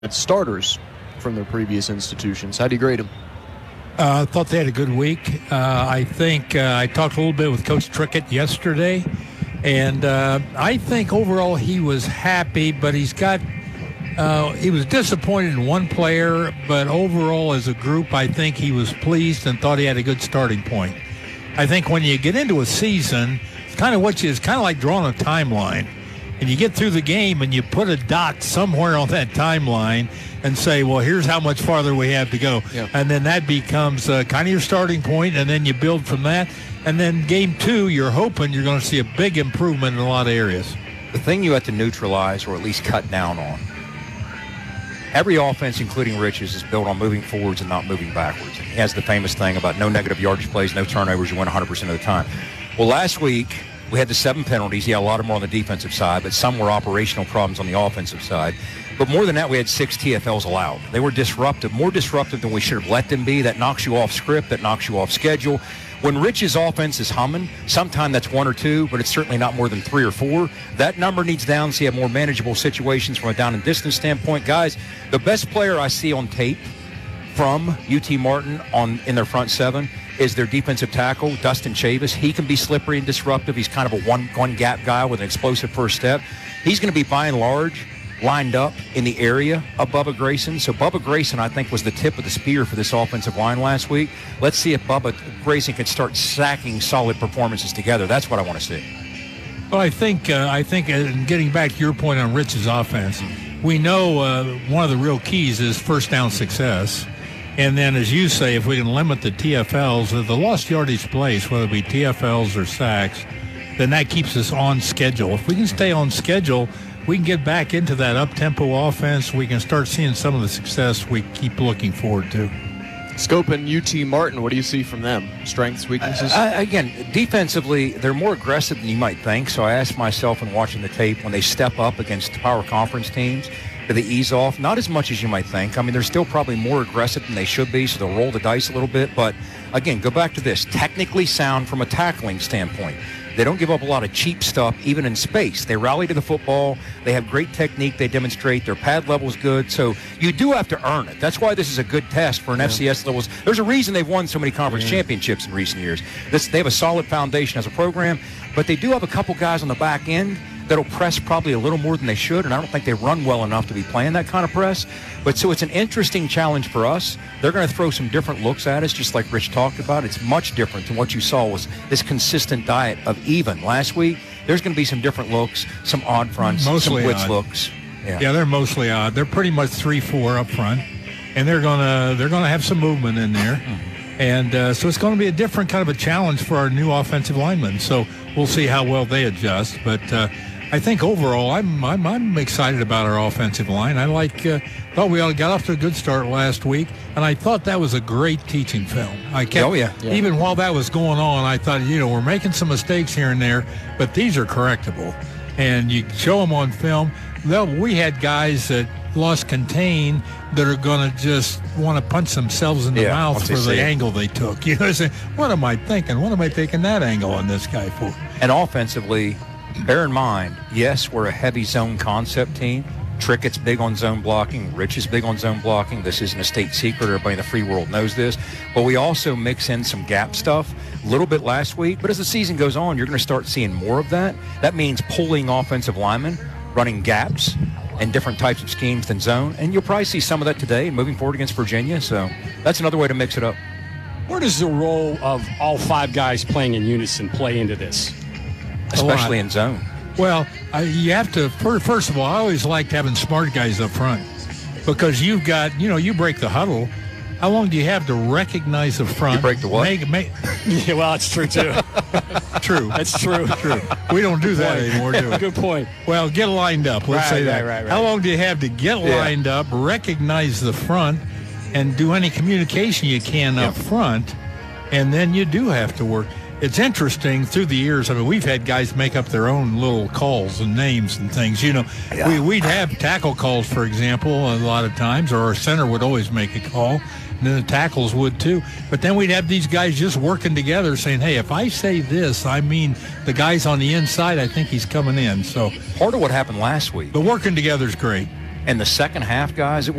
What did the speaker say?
starters from their previous institutions. How do you grade them? I thought they had a good week. I think I talked a little bit with Coach Trickett yesterday, and I think overall he was happy, but he was disappointed in one player, but overall as a group, I think he was pleased and thought he had a good starting point. I think when you get into a season, it's kind of like drawing a timeline. And you get through the game and you put a dot somewhere on that timeline and say, well, here's how much farther we have to go. Yeah. And then that becomes kind of your starting point, and then you build from that. And then game 2, you're hoping you're going to see a big improvement in a lot of areas. The thing you have to neutralize or at least cut down on, every offense, including Rich's, is built on moving forwards and not moving backwards. He has the famous thing about no negative yardage plays, no turnovers, you win 100% of the time. Well, last week, we had the 7 penalties. Yeah, a lot of them were on the defensive side, but some were operational problems on the offensive side. But more than that, we had 6 TFLs allowed. They were disruptive, more disruptive than we should have let them be. That knocks you off script, that knocks you off schedule. When Rich's offense is humming, sometimes that's 1 or 2, but it's certainly not more than 3 or 4. That number needs down so you have more manageable situations from a down and distance standpoint. Guys, the best player I see on tape from UT Martin in their front 7 is their defensive tackle, Dustin Chavis. He can be slippery and disruptive. He's kind of a one gap guy with an explosive first step. He's going to be by and large lined up in the area of Bubba Grayson. So Bubba Grayson, I think, was the tip of the spear for this offensive line last week. Let's see if Bubba Grayson can start stacking solid performances together. That's what I want to see. Well, I think getting back to your point on Rich's offense, we know one of the real keys is first down success. And then, as you say, if we can limit the TFLs, the lost yardage plays, whether it be TFLs or sacks, then that keeps us on schedule. If we can stay on schedule, we can get back into that up-tempo offense. We can start seeing some of the success we keep looking forward to. Scoping UT Martin, what do you see from them? Strengths, weaknesses? Again, defensively, they're more aggressive than you might think. So I asked myself in watching the tape, when they step up against power conference teams, do they ease off? Not as much as you might think. I mean, they're still probably more aggressive than they should be, so they'll roll the dice a little bit. But, again, go back to this. Technically sound from a tackling standpoint. They don't give up a lot of cheap stuff, even in space. They rally to the football. They have great technique. They demonstrate their pad level is good. So you do have to earn it. That's why this is a good test for an FCS levels. There's a reason they've won so many conference championships in recent years. They have a solid foundation as a program, but they do have a couple guys on the back end that'll press probably a little more than they should, and I don't think they run well enough to be playing that kind of press. But so it's an interesting challenge for us. They're going to throw some different looks at us, just like Rich talked about. It's much different than what you saw was this consistent diet of even. Last week, there's going to be some different looks, some odd fronts, mostly some blitz odd looks. Yeah, they're mostly odd. They're pretty much 3-4 up front, and they're gonna have some movement in there. And so it's going to be a different kind of a challenge for our new offensive linemen. So we'll see how well they adjust. But I think overall, I'm excited about our offensive line. I thought we all got off to a good start last week, and I thought that was a great teaching film. Even while that was going on, I thought, we're making some mistakes here and there, but these are correctable. And you show them on film. We had guys that lost contain that are going to just want to punch themselves in the mouth for the angle they took. What am I thinking? What am I taking that angle on this guy for? And offensively, bear in mind, yes, we're a heavy zone concept team. Trickett's big on zone blocking. Rich is big on zone blocking. This isn't a state secret. Everybody in the free world knows this. But we also mix in some gap stuff a little bit last week. But as the season goes on, you're going to start seeing more of that. That means pulling offensive linemen, running gaps, and different types of schemes than zone. And you'll probably see some of that today moving forward against Virginia. So that's another way to mix it up. Where does the role of all 5 guys playing in unison play into this? Especially in zone. Well, you have to, first of all, I always liked having smart guys up front because you've got, you break the huddle. How long do you have to recognize the front? You break the what? Yeah, well, that's true, too. True. That's true. We don't do that anymore, do we? Good point. Well, get lined up. Let's say that. Right. How long do you have to get lined up, recognize the front, and do any communication you can up front, and then you do have to work. It's interesting through the years. I mean, we've had guys make up their own little calls and names and things. We'd have tackle calls, for example, a lot of times, or our center would always make a call, and then the tackles would too. But then we'd have these guys just working together saying, hey, if I say this, I mean the guys on the inside, I think he's coming in. So part of what happened last week. The working together is great. And the second half, guys, it